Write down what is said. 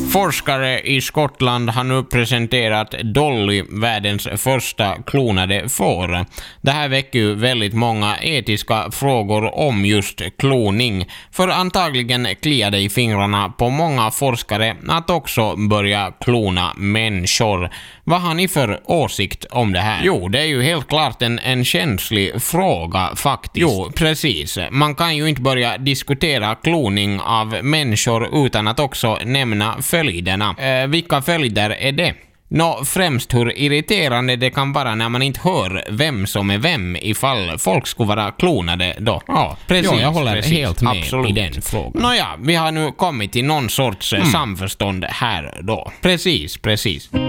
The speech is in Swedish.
Forskare i Skottland har nu presenterat Dolly, världens första klonade får. Det här väcker ju väldigt många etiska frågor om just kloning, för antagligen kliar det i fingrarna på många forskare att också börja klona människor. Vad har ni för åsikt om det här? Jo, det är ju helt klart en känslig fråga faktiskt. Jo, precis. Man kan ju inte börja diskutera kloning av människor utan att också nämna följderna. Vilka följder är det? Främst hur irriterande det kan vara när man inte hör vem som är vem ifall folk skulle vara klonade då. Ja, precis. Ja, jag håller helt med absolut. i den frågan. Nåja, vi har nu kommit till någon sorts samförstånd här då. Precis.